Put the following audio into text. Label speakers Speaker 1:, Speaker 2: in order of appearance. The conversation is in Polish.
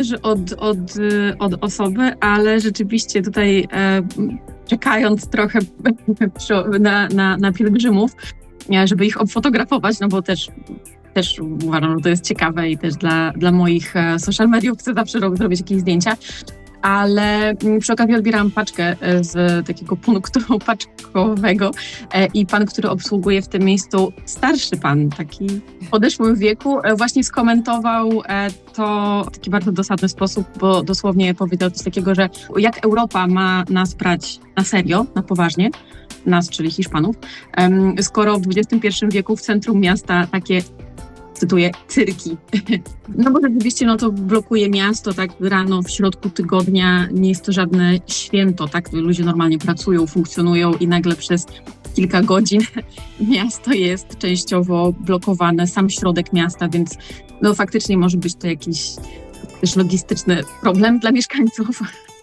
Speaker 1: zależy od osoby, ale rzeczywiście tutaj czekając trochę na pielgrzymów, żeby ich obfotografować, no bo też uważam, że to jest ciekawe i też dla moich social mediów chcę zawsze zrobić jakieś zdjęcia. Ale przy okazji odbierałam paczkę z takiego punktu paczkowego i pan, który obsługuje w tym miejscu, starszy pan, taki w podeszłym wieku, właśnie skomentował to w taki bardzo dosadny sposób, bo dosłownie powiedział coś takiego, że jak Europa ma nas brać na serio, na poważnie, nas, czyli Hiszpanów, skoro w XXI wieku w centrum miasta takie, cytuję, cyrki. No bo rzeczywiście to blokuje miasto tak rano w środku tygodnia, nie jest to żadne święto, tak? Ludzie normalnie pracują, funkcjonują i nagle przez kilka godzin miasto jest częściowo blokowane, sam środek miasta, więc faktycznie może być to jakiś też logistyczny problem dla mieszkańców.